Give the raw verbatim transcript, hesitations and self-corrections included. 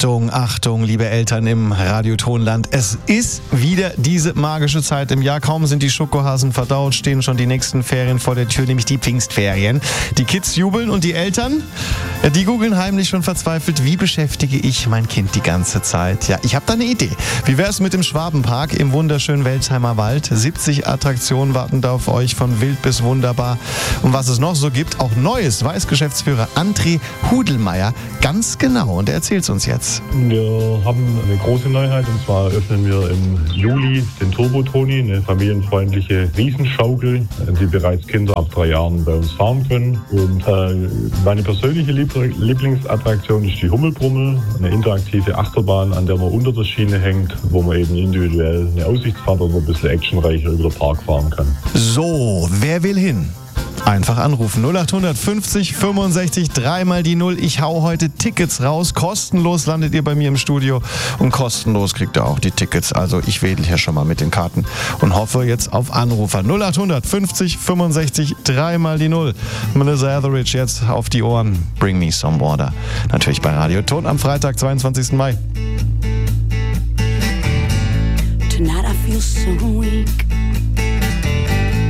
Achtung, Achtung, liebe Eltern im Radiotonland. Es ist wieder diese magische Zeit im Jahr. Kaum sind die Schokohasen verdaut, stehen schon die nächsten Ferien vor der Tür, nämlich die Pfingstferien. Die Kids jubeln und die Eltern, die googeln heimlich schon verzweifelt, wie beschäftige ich mein Kind die ganze Zeit? Ja, ich habe da eine Idee. Wie wäre es mit dem Schwabenpark im wunderschönen Welsheimer Wald? siebzig Attraktionen warten da auf euch, von wild bis wunderbar. Und was es noch so gibt, auch Neues, weiß Geschäftsführer André Hudelmeier ganz genau. Und er erzählt es uns jetzt. Wir haben eine große Neuheit, und zwar öffnen wir im Juli den Turbo Toni, eine familienfreundliche Riesenschaukel, die bereits Kinder ab drei Jahren bei uns fahren können. Und äh, meine persönliche Lieblingsattraktion ist die Hummelbrummel, eine interaktive Achterbahn, an der man unter der Schiene hängt, wo man eben individuell eine Aussichtsfahrt oder ein bisschen actionreicher über den Park fahren kann. So, wer will hin? Einfach anrufen. null acht fünfzig fünfundsechzig, dreimal die Null. Ich hau heute Tickets raus. Kostenlos landet ihr bei mir im Studio und kostenlos kriegt ihr auch die Tickets. Also ich wedel hier schon mal mit den Karten und hoffe jetzt auf Anrufer. null acht fünfzig fünfundsechzig, dreimal die Null. Melissa Etheridge jetzt auf die Ohren. Bring me some water. Natürlich bei Radio Ton am Freitag, zweiundzwanzigsten Mai. Tonight I feel so weak.